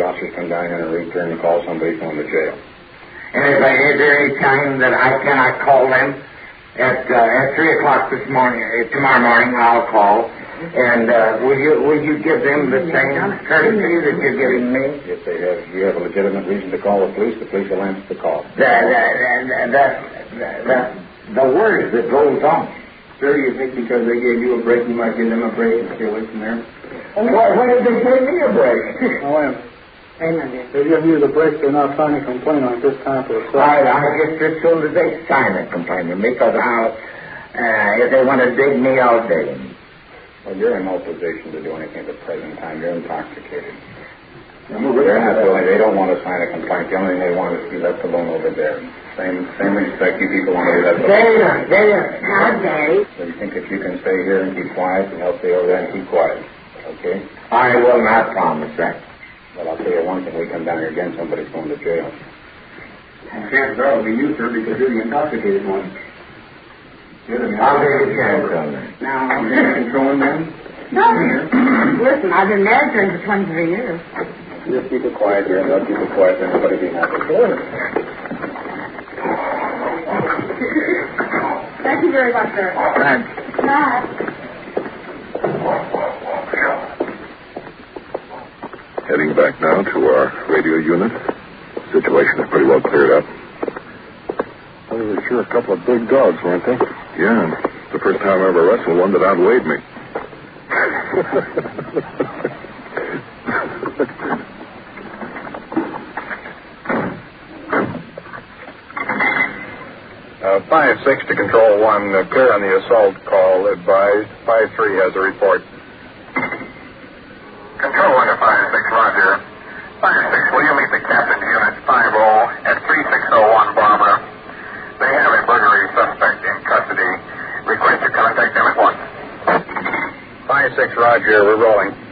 officers come down here and return and call somebody from the jail. And is there any time that I cannot call them? At 3 o'clock tomorrow morning, I'll call. And will you give them the same courtesy that you're giving me? If you have a legitimate reason to call the police will answer the call. The word that goes on. Sir, you think because they gave you a break, you might give them a break and stay away from there? Why did they give me a break? They give you the break, they're not signing a complaint on this time for a second. I guess as soon as they sign a complaint, because if they want to dig me, I'll dig them. Well, you're in no position to do anything at the present time. You're intoxicated. They don't want to sign a complaint. The only thing they want is to be left alone over there. Same respect you people want to be left alone. Now, Daddy. So you think if you can stay here and keep quiet, and I'll stay over there and keep quiet. Okay? I will not promise that. But I'll tell you one thing, we come down here again, somebody's going to jail. Chances are it'll be you, sir, because you're the intoxicated one. I'll take a chance on that. Now, you're controlling them? No. Listen, I've been married to him for 23 years. Just keep it quiet here, and they'll keep it quiet, and everybody be happy. Thank you very much, sir. Thanks. Matt. Heading back now to our radio unit. Situation is pretty well cleared up. Well, they were sure a couple of big dogs, weren't they? Yeah, the first time I ever wrestled one that outweighed me. 5-6 to Control 1, clear on the assault call, advised. 5-3 has a report. Control 1 to 5-6, roger. 5-6, will you meet the captain's unit 5-0 at 3601 Barbara? They have a burglary suspect in custody. Request you contact them at once. 5-6, roger, we're rolling.